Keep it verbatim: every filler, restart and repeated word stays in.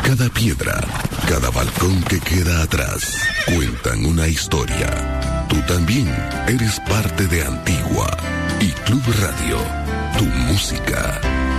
Cada piedra, cada balcón que queda atrás, cuentan una historia. Tú también eres parte de Antigua y Club Radio, tu música.